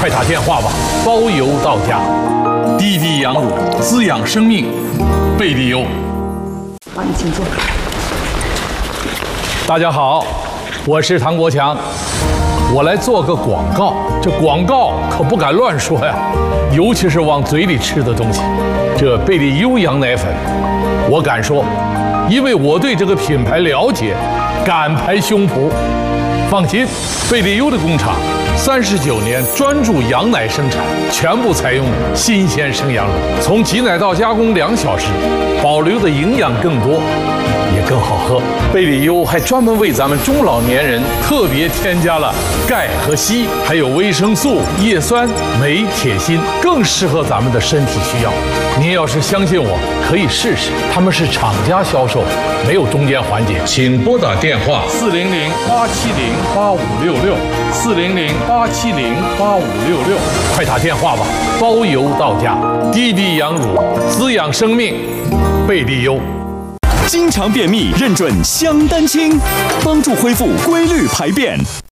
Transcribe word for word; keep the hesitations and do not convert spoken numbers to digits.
快打电话吧，包邮到家。滴滴羊乳滋养生命，贝利优。 好，你请坐。 大家好，我是唐国强，我来做个广告。这广告可不敢乱说呀，尤其是往嘴里吃的东西。这贝利优羊奶粉，我敢说，因为我对这个品牌了解，敢拍胸脯。放心，贝利优的工厂三十九年专注羊奶生产，全部采用新鲜生羊乳，从挤奶到加工两小时，保留的营养更多，也更好喝。贝利优还专门为咱们中老年人特别添加了钙和硒，还有维生素、叶酸、镁、铁、锌，更适合咱们的身体需要。您要是相信我，可以试试。他们是厂家销售，没有中间环节。请拨打电话四零零八七零八五六六四零零八七零八五六六，快打电话吧，包邮到家。滴滴羊乳滋养生命，贝利优。 经常便秘，认准香丹清，帮助恢复规律排便。